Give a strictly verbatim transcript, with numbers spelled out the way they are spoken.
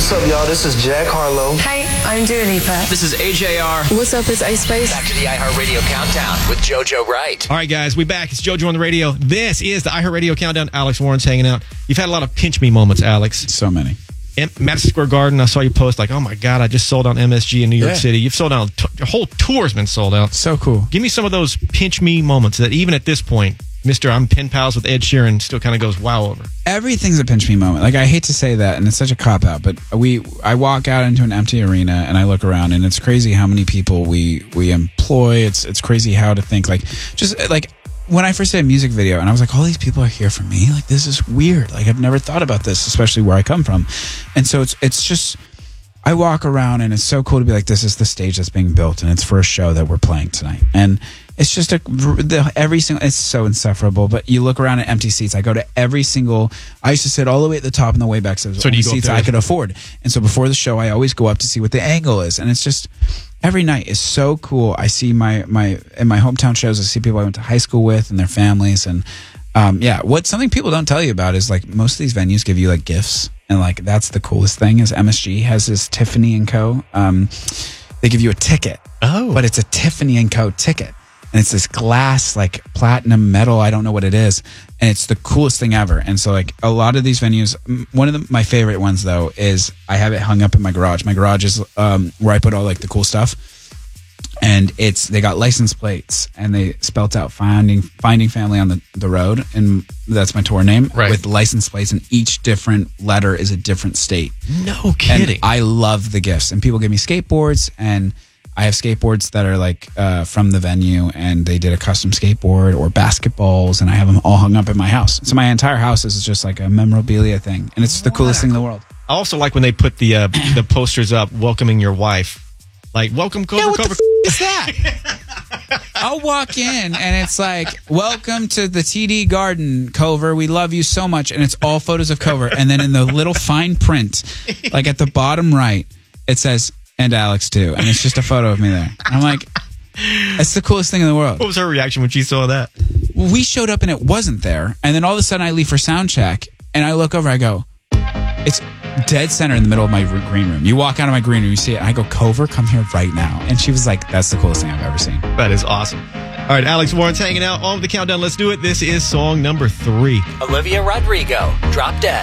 What's up, y'all? This is Jack Harlow. Hey, I'm Dua Lipa. This is A J R. What's up, it's Ice Spice. Back to the iHeartRadio Countdown with JoJo Wright. All right, guys, we back. It's JoJo on the radio. This is the iHeartRadio Countdown. Alex Warren's hanging out. You've had a lot of pinch me moments, Alex. So many. In Madison Square Garden, I saw you post like, oh my God, I just sold out M S G in New York Yeah. City. You've sold out, your whole tour's been sold out. So cool. Give me some of those pinch me moments that even at this point, Mister I'm pen pals with Ed Sheeran still kind of goes wow over. Everything's a pinch me moment. Like, I hate to say that, and it's such a cop out, but we I walk out into an empty arena and I look around, and it's crazy how many people we we employ. It's it's crazy how to think like just like when I first did a music video, and I was like, all these people are here for me. Like, this is weird. Like, I've never thought about this, especially where I come from, and so it's it's just. I walk around and it's so cool to be like, this is the stage that's being built and it's for a show that we're playing tonight. And it's just a, the, every single, it's so insufferable, but you look around at empty seats. I go to every single, I used to sit all the way at the top and the way back. So, So do you go seats up there? I could afford. And so before the show, I always go up to see what the angle is. And it's just, every night is so cool. I see my, my, in my hometown shows, I see people I went to high school with and their families. And, um, yeah, what something people don't tell you about is like most of these venues give you like gifts. And like that's the coolest thing is M S G has this Tiffany and Co. Um, they give you a ticket, Oh. but it's a Tiffany and Co. ticket, and it's this glass like platinum metal. I don't know what it is, and it's the coolest thing ever. And so like a lot of these venues, m- one of the, my favorite ones though is I have it hung up in my garage. My garage is um, where I put all like the cool stuff. And it's they got license plates and they spelt out finding finding family on the, the road, and that's my tour name, Right. with license plates, and each different letter is a different state. No kidding. And I love the gifts, and people give me skateboards, and I have skateboards that are like uh, from the venue, and they did a custom skateboard or basketballs, and I have them all hung up in my house. So my entire house is just like a memorabilia thing, and it's the coolest thing in the world. I also like when they put the uh, the posters up welcoming your wife. Like, welcome, Cobra, Yeah, what Cobra. the f- is that? I'll walk in and it's like, welcome to the T D Garden, Cover. We love you so much. And it's all photos of Cover. And then in the little fine print, like at the bottom right, it says, and Alex too. And it's just a photo of me there. And I'm like, that's the coolest thing in the world. What was her reaction when she saw that? Well, we showed up and it wasn't there. And then all of a sudden I leave for sound check and I look over, I go, it's dead center in the middle of my r- green room. You walk out of my green room, you see it, and I go, Cover, come here right now. And she was like, that's the coolest thing I've ever seen. That is awesome. All right, Alex Warren's hanging out on the countdown. Let's do it. This is song number three. Olivia Rodrigo, Drop Dead.